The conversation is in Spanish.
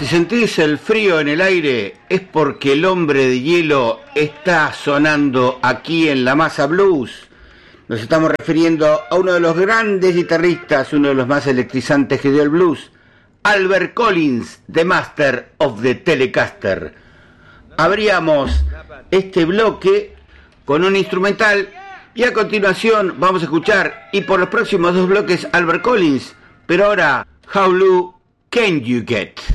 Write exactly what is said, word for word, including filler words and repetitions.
Si sentís el frío en el aire, es porque el hombre de hielo está sonando aquí en La Masa Blues. Nos estamos refiriendo a uno de los grandes guitarristas, uno de los más electrizantes que dio el blues, Albert Collins, The Master of the Telecaster. Abríamos este bloque con un instrumental y a continuación vamos a escuchar, y por los próximos dos bloques, Albert Collins, pero ahora, How Low Can You Get?